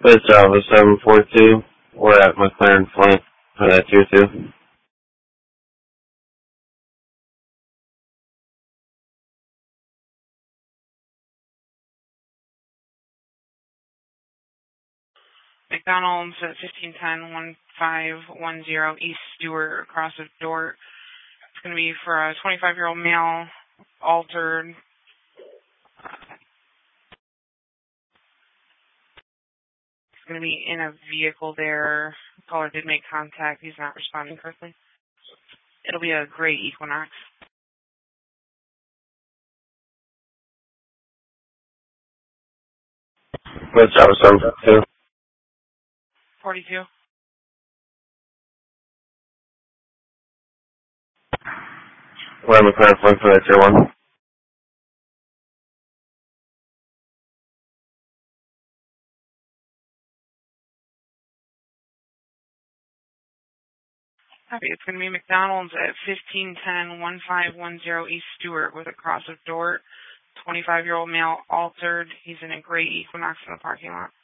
Good Java 742. We're at McLaren Flint for that tier 2. McDonald's at 1510-1510 East Stewart across of Dort. It's going to be for a 25-year-old male, altered. He's going to be in a vehicle there. The caller did make contact. He's not responding correctly. It'll be a gray Equinox. Good Java 742. 42. We're at McLaren Flint for that tier 1. Copy. It's going to be McDonald's at 1510-1510 East Stewart with a cross of Dort. 25-year-old male, altered. He's in a gray Equinox in the parking lot.